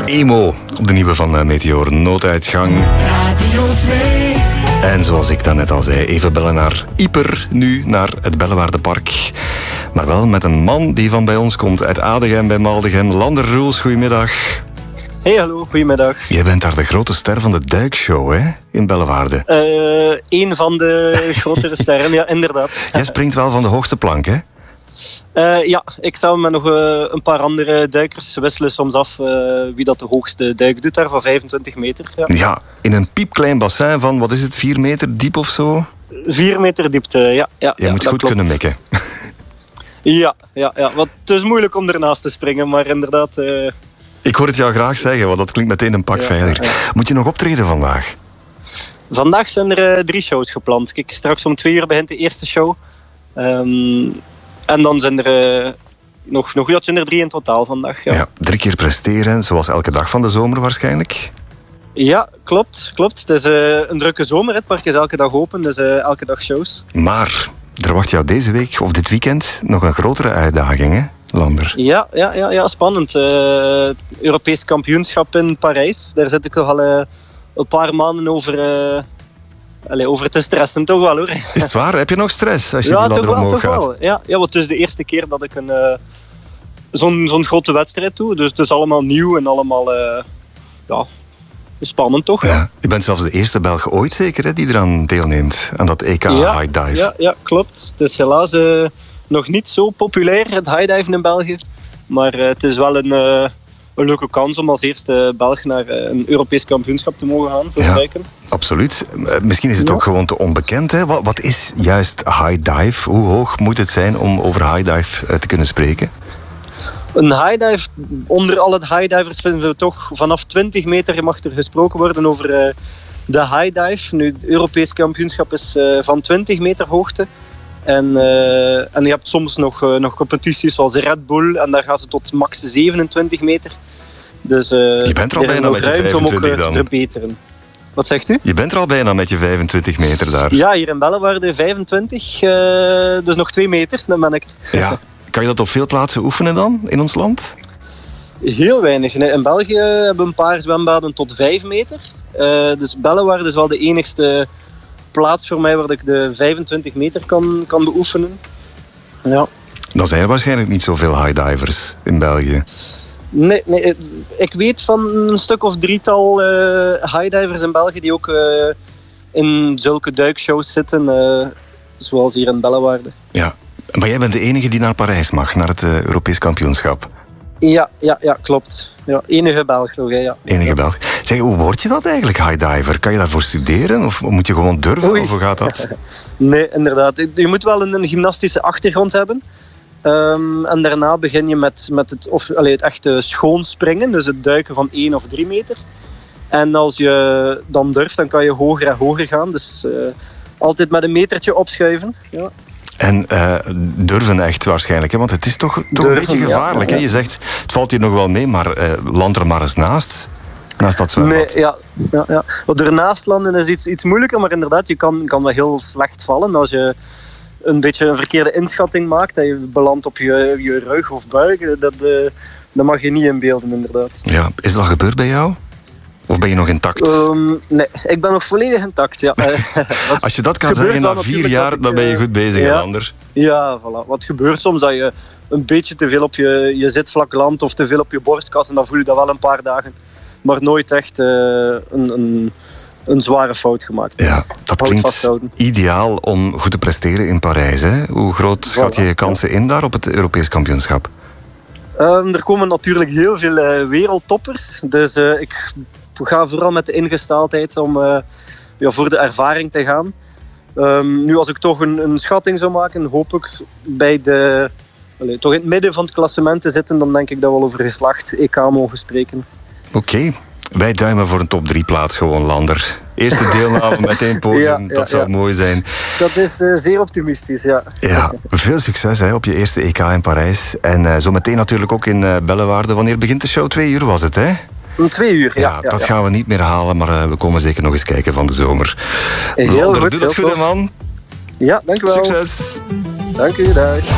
Emo op de nieuwe van Meteor, Nooduitgang. Radio 2. En zoals ik daarnet al zei, even bellen naar Ieper, nu naar het Bellewaardepark. Maar wel met een man die van bij ons komt, uit Adegem bij Maldegem. Lander Roels, goedemiddag. Hey, hallo, goedemiddag. Jij bent daar de grote ster van de duikshow, hè, in Bellewaarde. Een van de grotere sterren, ja, inderdaad. Jij springt wel van de hoogste plank, hè? Ja, ik samen met nog een paar andere duikers wisselen soms af wie dat de hoogste duik doet daar, van 25 meter. Ja, Ja, in een piepklein bassin van, wat is het, 4 meter diep of zo? 4 meter diepte, ja. Je moet dat goed klopt. kunnen mikken. Ja. Want het is moeilijk om ernaast te springen, maar inderdaad... Ik hoor het jou graag zeggen, want dat klinkt meteen een pak veiliger. ja. Moet je nog optreden vandaag? Vandaag zijn er 3 shows gepland. Kijk, straks om 2 uur begint de eerste show. En dan zijn er zijn er 3 in totaal vandaag. Ja, 3 keer presteren, zoals elke dag van de zomer waarschijnlijk. Ja, klopt. Het is een drukke zomer. Het park is elke dag open, dus elke dag shows. Maar er wacht jou deze week of dit weekend nog een grotere uitdaging, hè, Lander? Ja, spannend. Het Europees kampioenschap in Parijs. Daar zit ik nog al een paar maanden over te stressen, toch wel hoor. Is het waar? Heb je nog stress als je Ja, die ladder toch omhoog gaat? wel. Ja, want het is de eerste keer dat ik zo'n grote wedstrijd doe. Dus het is allemaal nieuw en allemaal spannend toch? Ja. Je bent zelfs de eerste Belg ooit zeker, hè, die eraan deelneemt, aan dat EK High Dive. Ja, klopt. Het is helaas nog niet zo populair, het highdiven in België. Maar het is wel een leuke kans om als eerste Belg naar een Europees kampioenschap te mogen gaan voor duiken. Absoluut. Misschien is het ook gewoon te onbekend. Hè? Wat is juist high dive? Hoe hoog moet het zijn om over high dive te kunnen spreken? Een highdive, onder alle highdivers vinden we toch vanaf 20 meter mag er gesproken worden over de highdive. Nu, het Europees kampioenschap is van 20 meter hoogte. En je hebt soms nog competities zoals Red Bull en daar gaan ze tot max 27 meter. Dus je bent er al bijna met je 25 om ook dan. te verbeteren. Wat zegt u? Je bent er al bijna met je 25 meter daar. Ja, hier in Bellewaarde 25, dus nog 2 meter, dan ben ik. Ja. Kan je dat op veel plaatsen oefenen dan, in ons land? Heel weinig. Nee, in België hebben we een paar zwembaden tot 5 meter. Dus Bellewaarde is wel de enigste plaats voor mij waar ik de 25 meter kan beoefenen. Ja. Dan zijn er waarschijnlijk niet zoveel highdivers in België. Nee, ik weet van een stuk of 3-tal highdivers in België die ook in zulke duikshows zitten, zoals hier in Bellewaarde. Ja, maar jij bent de enige die naar Parijs mag, naar het Europees kampioenschap. Ja, klopt. Ja, enige Belg nog, hè, ja. Enige Belg. Zeg, hoe word je dat eigenlijk, highdiver? Kan je daarvoor studeren? Of moet je gewoon durven? Of hoe gaat dat? Nee, inderdaad. Je moet wel een gymnastische achtergrond hebben. En daarna begin je met het echte schoonspringen. Dus het duiken van 1 of 3 meter. En als je dan durft, dan kan je hoger en hoger gaan. Dus altijd met een metertje opschuiven. Ja. En durven echt waarschijnlijk, hè? Want het is toch een beetje gevaarlijk. Ja. Hè? Je zegt, het valt hier nog wel mee, maar land er maar eens naast dat zwembad. Nee, ja. Wat ernaast landen is iets moeilijker, maar inderdaad, je kan wel heel slecht vallen als je een beetje een verkeerde inschatting maakt en je belandt op je rug of buik. Dat mag je niet inbeelden, inderdaad. Ja, is dat al gebeurd bij jou? Of ben je nog intact? Nee, ik ben nog volledig intact, ja. Als je dat kan zeggen na 4 jaar, dan ben je goed bezig, Lander. Ja, voilà. Wat gebeurt soms dat je een beetje te veel op je zitvlak landt of te veel op je borstkas en dan voel je dat wel een paar dagen. Maar nooit echt een zware fout gemaakt. Ja, dat klinkt ideaal om goed te presteren in Parijs. Hè? Hoe groot schat je je kansen in daar op het Europees kampioenschap? Er komen natuurlijk heel veel wereldtoppers. Dus ik ga vooral met de ingesteldheid om voor de ervaring te gaan. Nu als ik toch een schatting zou maken, hoop ik bij toch in het midden van het klassement te zitten. Dan denk ik dat we over geslacht EK mogen spreken. Oké. Wij duimen voor een top 3 plaats gewoon, Lander. Eerste deelname met 1 podium, dat zou mooi zijn. Dat is zeer optimistisch, ja. Ja, veel succes op je eerste EK in Parijs. En zo meteen natuurlijk ook in Bellewaarde. Wanneer begint de show? 2 uur was het, hè? Om 2 uur, ja. Dat gaan we niet meer halen, maar we komen zeker nog eens kijken van de zomer. Heel Lander, goed, doe dat goed, man. Ja, dank u wel. Succes. Dank u, dag.